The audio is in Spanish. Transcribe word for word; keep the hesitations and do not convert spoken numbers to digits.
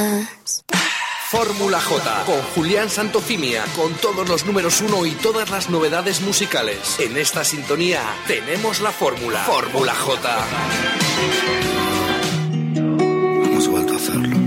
Fórmula J, con Julián Santofimia, con todos los números uno y todas las novedades musicales. En esta sintonía tenemos la fórmula. Fórmula J. Hemos vuelto a hacerlo.